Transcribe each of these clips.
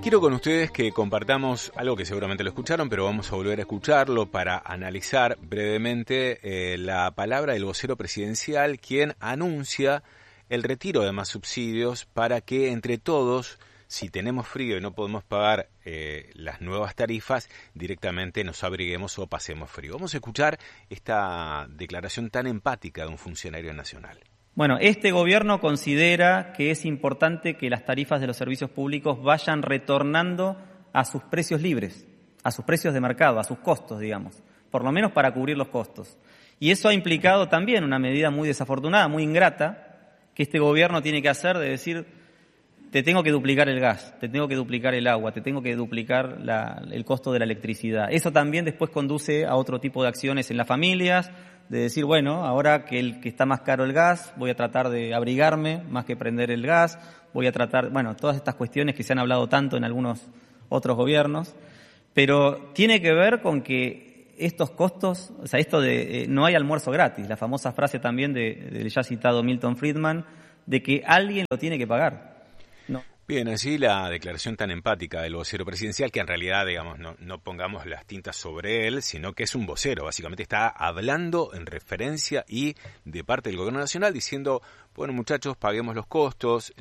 Quiero con ustedes que compartamos algo que seguramente lo escucharon, pero vamos a volver a escucharlo para analizar brevemente la palabra del vocero presidencial, quien anuncia el retiro de más subsidios para que entre todos, si tenemos frío y no podemos pagar las nuevas tarifas, directamente nos abriguemos o pasemos frío. Vamos a escuchar esta declaración tan empática de un funcionario nacional. Bueno, este gobierno considera que es importante que las tarifas de los servicios públicos vayan retornando a sus precios libres, a sus precios de mercado, a sus costos, digamos, por lo menos para cubrir los costos. Y eso ha implicado también una medida muy desafortunada, muy ingrata, que este gobierno tiene que hacer de decir, te tengo que duplicar el gas, te tengo que duplicar el agua, te tengo que duplicar el costo de la electricidad. Eso también después conduce a otro tipo de acciones en las familias, de decir, bueno, ahora que está más caro el gas, voy a tratar de abrigarme más que prender el gas, voy a tratar, bueno, todas estas cuestiones que se han hablado tanto en algunos otros gobiernos, pero tiene que ver con que estos costos, o sea, esto de no hay almuerzo gratis, la famosa frase también del ya citado Milton Friedman, de que alguien lo tiene que pagar. No. Bien, así la declaración tan empática del vocero presidencial, que en realidad, digamos, no pongamos las tintas sobre él, sino que es un vocero, básicamente está hablando en referencia y de parte del gobierno nacional diciendo, bueno muchachos, paguemos los costos,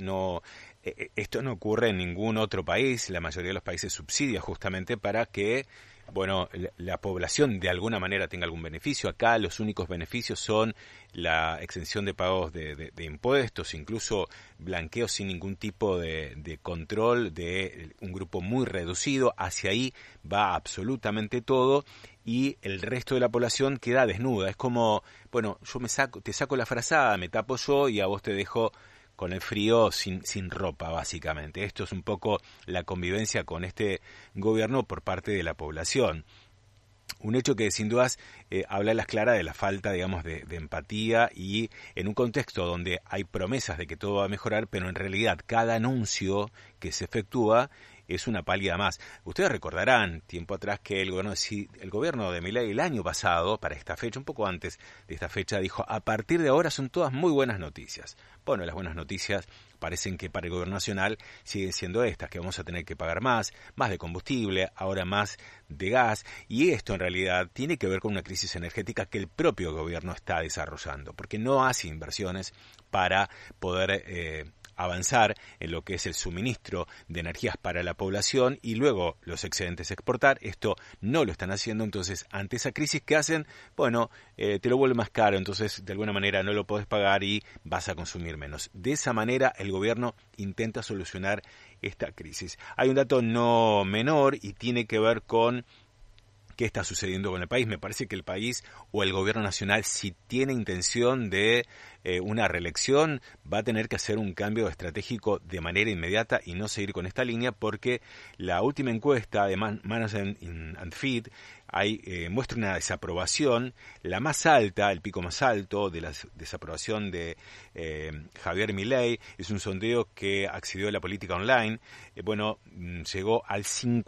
esto no ocurre en ningún otro país, la mayoría de los países subsidia justamente para que la población de alguna manera tenga algún beneficio. Acá los únicos beneficios son la exención de pagos de impuestos, incluso blanqueos sin ningún tipo de control de un grupo muy reducido. Hacia ahí va absolutamente todo y el resto de la población queda desnuda. Es como, bueno, te saco la frazada, me tapo yo y a vos te dejo con el frío sin ropa, básicamente. Esto es un poco la convivencia con este gobierno por parte de la población. Un hecho que sin dudas habla a las claras de la falta, digamos, de empatía y en un contexto donde hay promesas de que todo va a mejorar, pero en realidad cada anuncio que se efectúa es una pálida más. Ustedes recordarán tiempo atrás que el gobierno de Milei el año pasado, para esta fecha, un poco antes de esta fecha, dijo, a partir de ahora son todas muy buenas noticias. Bueno, las buenas noticias parecen que para el gobierno nacional siguen siendo estas, que vamos a tener que pagar más de combustible, ahora más de gas, y esto en realidad tiene que ver con una crisis energética que el propio gobierno está desarrollando, porque no hace inversiones para poder avanzar en lo que es el suministro de energías para la población y luego los excedentes exportar. Esto no lo están haciendo, entonces ante esa crisis que hacen, te lo vuelve más caro, entonces de alguna manera no lo podés pagar y vas a consumir menos. De esa manera el gobierno intenta solucionar esta crisis. Hay un dato no menor y tiene que ver con qué está sucediendo con el país. Me parece que el país o el gobierno nacional, si tiene intención de una reelección, va a tener que hacer un cambio estratégico de manera inmediata y no seguir con esta línea, porque la última encuesta de Management and Feed muestra una desaprobación, la más alta, el pico más alto de la desaprobación de Javier Milei. Es un sondeo que accedió a la política online. Llegó al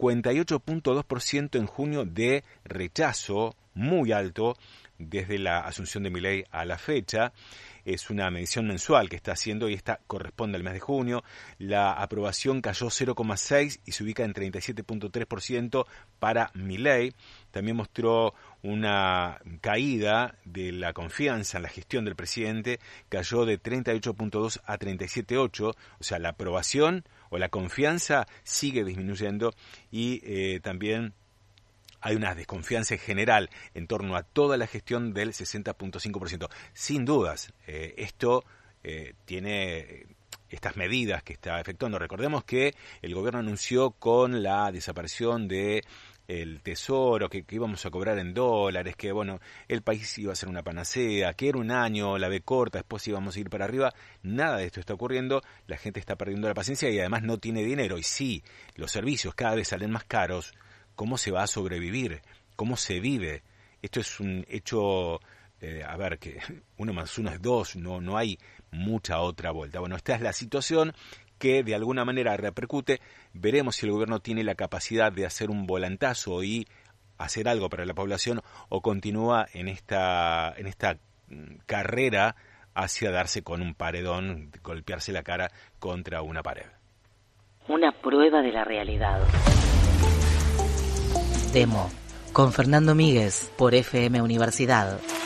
58.2% en junio de rechazo, muy alto desde la asunción de Milei a la fecha. Es una medición mensual que está haciendo y esta corresponde al mes de junio. La aprobación cayó 0,6 y se ubica en 37.3% para Milei. También mostró una caída de la confianza en la gestión del presidente, cayó de 38.2 a 37.8, o sea, la aprobación o la confianza sigue disminuyendo y también hay una desconfianza en general en torno a toda la gestión del 60.5%. Sin dudas, esto tiene estas medidas que está efectuando. Recordemos que el gobierno anunció con la desaparición de el tesoro, que íbamos a cobrar en dólares, que el país iba a ser una panacea, que era un año, la B corta, después íbamos a ir para arriba. Nada de esto está ocurriendo, la gente está perdiendo la paciencia y además no tiene dinero. Y sí, los servicios cada vez salen más caros. ¿Cómo se va a sobrevivir? ¿Cómo se vive? Esto es un hecho, que 1 más 1 es 2, no hay mucha otra vuelta. Esta es la situación que de alguna manera repercute. Veremos si el gobierno tiene la capacidad de hacer un volantazo y hacer algo para la población o continúa en esta carrera hacia darse con un paredón, golpearse la cara contra una pared. una prueba de la realidad. Demo, con Fernando Míguez, por FM Universidad.